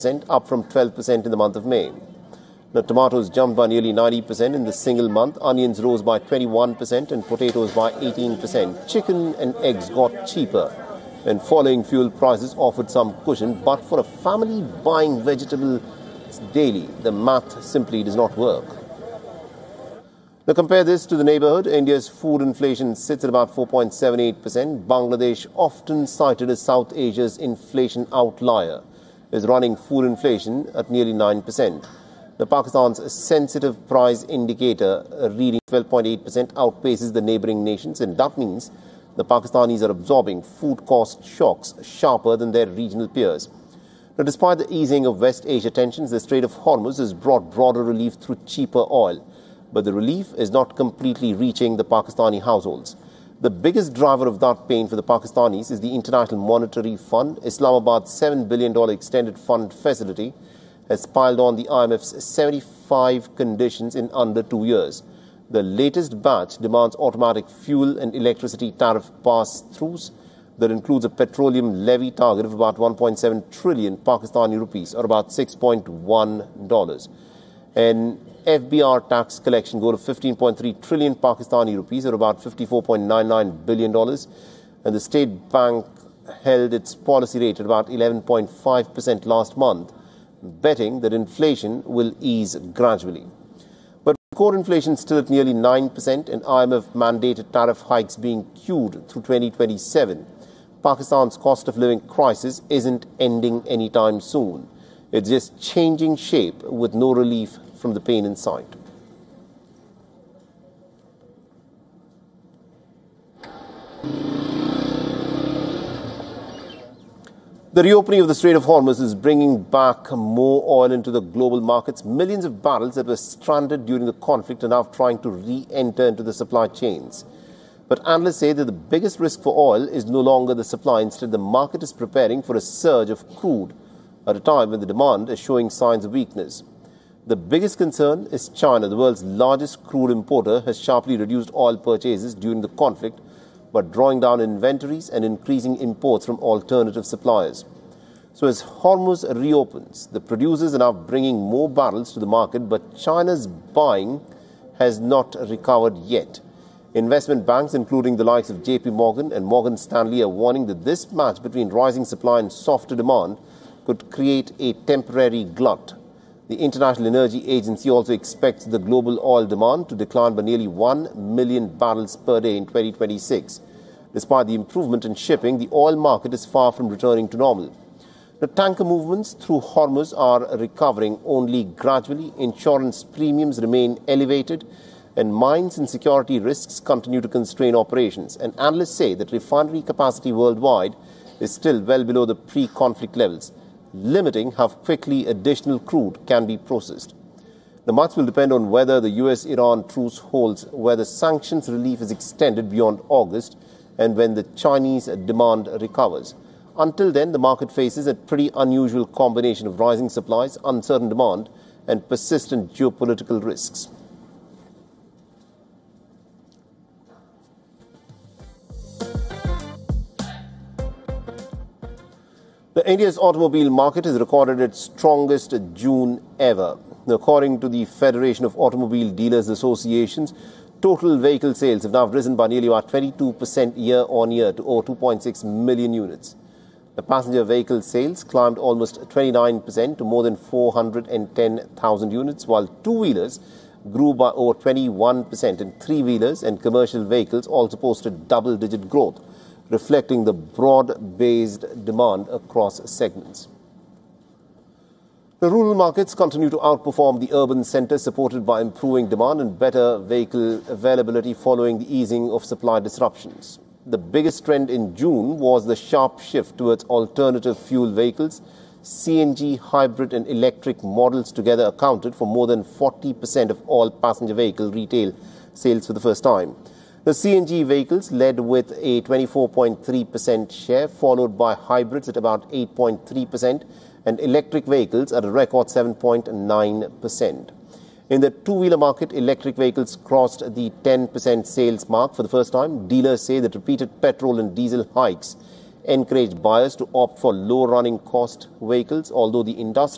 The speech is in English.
up from 12% in the month of May. Now, tomatoes jumped by nearly 90% in the single month, onions rose by 21% and potatoes by 18%. Chicken and eggs got cheaper and falling fuel prices offered some cushion, but for a family buying vegetables daily, the math simply does not work. Now compare this to the neighborhood. India's food inflation sits at about 4.78%. Bangladesh, often cited as South Asia's inflation outlier, is running food inflation at nearly 9%. The Pakistan's sensitive price indicator reading 12.8% outpaces the neighboring nations, and that means the Pakistanis are absorbing food cost shocks sharper than their regional peers. Now, despite the easing of West Asia tensions, the Strait of Hormuz has brought broader relief through cheaper oil. But the relief is not completely reaching the Pakistani households. The biggest driver of that pain for the Pakistanis is the International Monetary Fund. Islamabad's $7 billion extended fund facility has piled on the IMF's 75 conditions in under 2 years. The latest batch demands automatic fuel and electricity tariff pass-throughs that includes a petroleum levy target of about 1.7 trillion Pakistani rupees, or about $6.1. And FBR tax collection goal of 15.3 trillion Pakistani rupees, or about $54.99 billion. And the State Bank held its policy rate at about 11.5% last month, betting that inflation will ease gradually. But core inflation still at nearly 9% and IMF-mandated tariff hikes being queued through 2027. Pakistan's cost of living crisis isn't ending anytime soon. It's just changing shape with no relief from the pain in sight. The reopening of the Strait of Hormuz is bringing back more oil into the global markets. Millions of barrels that were stranded during the conflict are now trying to re-enter into the supply chains. But analysts say that the biggest risk for oil is no longer the supply. Instead, the market is preparing for a surge of crude at a time when the demand is showing signs of weakness. The biggest concern is China. The world's largest crude importer has sharply reduced oil purchases during the conflict, but drawing down inventories and increasing imports from alternative suppliers. So as Hormuz reopens, the producers are now bringing more barrels to the market, but China's buying has not recovered yet. Investment banks, including the likes of JP Morgan and Morgan Stanley, are warning that this match between rising supply and softer demand could create a temporary glut. The International Energy Agency also expects the global oil demand to decline by nearly 1 million barrels per day in 2026. Despite the improvement in shipping, the oil market is far from returning to normal. The tanker movements through Hormuz are recovering only gradually. Insurance premiums remain elevated, and mines and security risks continue to constrain operations. And analysts say that refinery capacity worldwide is still well below the pre-conflict levels, limiting how quickly additional crude can be processed. The much will depend on whether the US-Iran truce holds, whether sanctions relief is extended beyond August, and when the Chinese demand recovers. Until then, the market faces a pretty unusual combination of rising supplies, uncertain demand, and persistent geopolitical risks. India's automobile market has recorded its strongest June ever. According to the Federation of Automobile Dealers Associations, total vehicle sales have now risen by nearly about 22% year-on-year to over 2.6 million units. The passenger vehicle sales climbed almost 29% to more than 410,000 units, while two-wheelers grew by over 21%, and three-wheelers and commercial vehicles also posted double-digit growth, reflecting the broad-based demand across segments. The rural markets continue to outperform the urban centers, supported by improving demand and better vehicle availability following the easing of supply disruptions. The biggest trend in June was the sharp shift towards alternative fuel vehicles. CNG, hybrid and electric models together accounted for more than 40% of all passenger vehicle retail sales for the first time. The CNG vehicles led with a 24.3% share, followed by hybrids at about 8.3% and electric vehicles at a record 7.9%. In the two-wheeler market, electric vehicles crossed the 10% sales mark for the first time. Dealers say that repeated petrol and diesel hikes encouraged buyers to opt for low running cost vehicles, although the industry